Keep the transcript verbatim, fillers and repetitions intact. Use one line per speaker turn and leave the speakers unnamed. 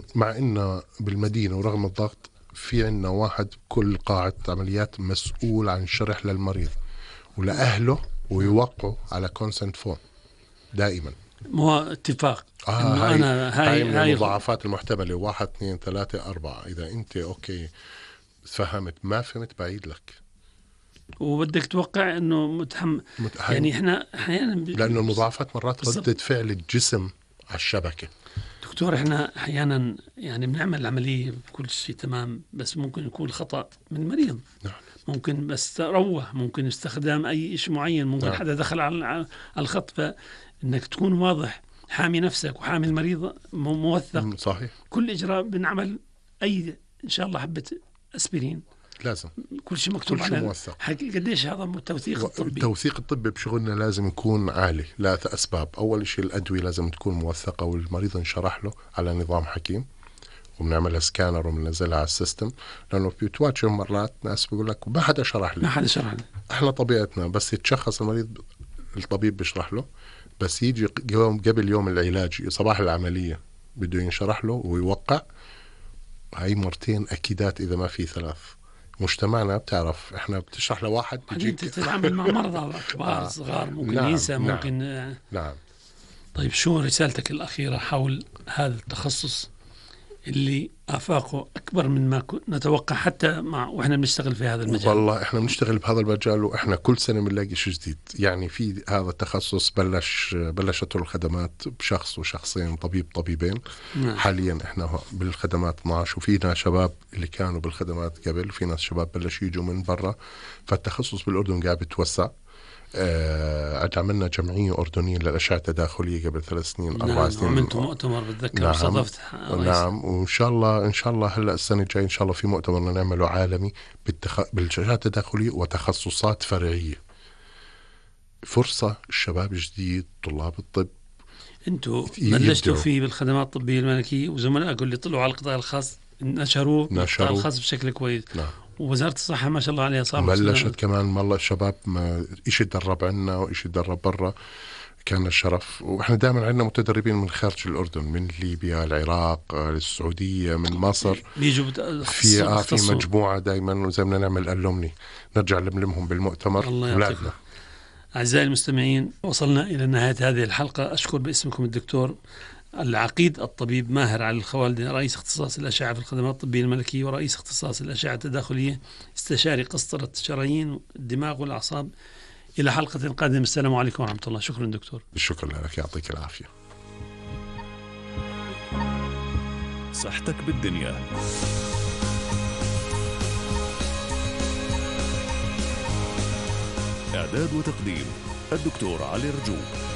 مع إنه بالمدينة ورغم الضغط في عنا واحد كل قاعة عمليات مسؤول عن شرح للمريض ولأهله ويوقعوا على كونسنت فورم دائما.
مو اتفاق
آه
إنه
هاي
أنا هاي
هاي من
هاي
المضاعفات المحتملة واحد اثنين ثلاثة أربعة. إذا أنت أوكي فهمت ما فهمت بعيد لك.
وبدك توقع إنه متحم
مت...
يعني إحنا أحيانا ب...
لأنه المضاعفات مرات
بالضبط.
ردة فعل الجسم على الشبكة.
دكتور إحنا أحيانا يعني بنعمل العملية بكل شيء تمام، بس ممكن يكون خطأ من المريض.
نعم.
ممكن بس روح، ممكن استخدام أي شيء معين، ممكن
نعم.
حدا دخل على على الخط. فإنك تكون واضح، حامي نفسك وحامي المريض، موثق.
صحيح.
كل إجراء بنعمل أي إن شاء الله حبة أسبرين
لازم
كل شيء مكتوب
كل شيء
على
موثق.
قديش هذا التوثيق الطبي.
التوثيق الطبي بشغلنا لازم يكون عالي لثلاث أسباب. أول شيء الأدوية لازم تكون موثقة والمريض انشرح له على نظام حكيم وبنعملها سكانر وبننزلها على السيستم. لأنه بتواجه مرات ناس بيقول لك ما حدا شرح لي.
ما حدا شرح لي.
احنا طبيعتنا بس يتشخص المريض الطبيب بيشرح له، بس يجي يوم قبل يوم العلاج صباح العملية بده ينشرح له ويوقع. هاي مرتين أكيدات إذا ما في ثلاث. مجتمعنا بتعرف احنا بتشرح لواحد
بيجيك تتعامل مع مرضى كبار صغار ممكن نعم ينسى ممكن
نعم. نعم.
طيب شو رسالتك الأخيرة حول هذا التخصص اللي آفاقه أكبر من ما نتوقع حتى مع وإحنا بنشتغل في هذا المجال؟
والله إحنا بنشتغل بهذا المجال وإحنا كل سنة بنلاقي شيء جديد. يعني في هذا التخصص بلش بلشته الخدمات بشخص وشخصين طبيب طبيبين. نعم. حاليا إحنا بالخدمات اثنا عشر وفينا شباب اللي كانوا بالخدمات قبل، في ناس شباب بلش يجوا من برا. فالتخصص بالأردن قاعد بيتوسع. آه عملنا جمعية أردنية للأشعة التداخلية قبل ثلاث سنين أربع
نعم.
سنين.
عملتوا مؤتمر بتذكر. نعم. وصدفت
نعم. وإن شاء الله إن شاء الله هلا السنة الجاية إن شاء الله في مؤتمر نعمله عالمي بالتخ... بالأشعة التداخلية وتخصصات فرعية. فرصة الشباب جديد طلاب الطب.
أنتوا بلشتوا فيه بالخدمات الطبية الملكية وزملائكم اللي طلعوا على القطاع الخاص نشروه القطاع الخاص بشكل كويس. نعم. ووزارة الصحة ما شاء الله عليها صار
بلشت كمان. والله الشباب ما إشي درب عنا وإشي درب برا. كان الشرف. وإحنا دائما عندنا متدربين من خارج الأردن، من ليبيا، العراق، السعودية، من مصر.
بيجوا
في آه في مجموعة دائما وزي ما نعمل ألومني نرجع نلملمهم بالمؤتمر أولادنا.
أعزائي المستمعين، وصلنا إلى نهاية هذه الحلقة. أشكر باسمكم الدكتور العقيد الطبيب ماهر علي الخوالدي، رئيس اختصاص الأشعة في الخدمات الطبية الملكية ورئيس اختصاص الأشعة التداخلية، استشاري قسطرة الشرايين الدماغ والأعصاب. إلى حلقة قادمة. السلام عليكم ورحمة الله. شكرا دكتور.
الشكر لك، يعطيك العافية.
صحتك بالدنيا. إعداد وتقديم الدكتور علي رجوب.